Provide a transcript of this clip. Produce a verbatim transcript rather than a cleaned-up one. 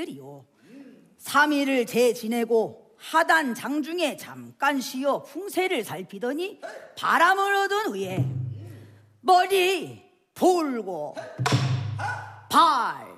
있으리요. 삼 일을 재 지내고 하단 장중에 잠깐 쉬어 풍세를 살피더니 바람을 얻은 후에 머리 풀고 발